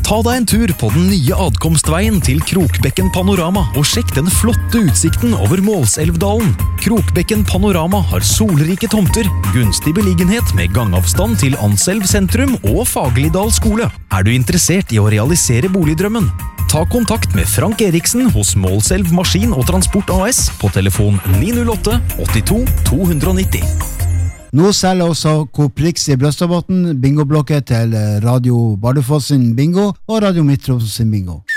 Ta deg en tur på den nye adkomstveien til Krokbekken Panorama og sjekk den flotte utsikten over Målselvdalen. Krokbekken Panorama har solrike tomter, gunstig beliggenhet med gangavstand til Anselv sentrum og Fagerlidal skole. Er du interessert i å realisere boligdrømmen? Ta kontakt med Frank Eriksen hos Målselv Maskin og Transport AS på telefon 908 82 290. Nå selger også Coop Rix i Brøstadbotn bingoblokker til Radio Bardufoss sin bingo og Radio Midt-Troms sin bingo.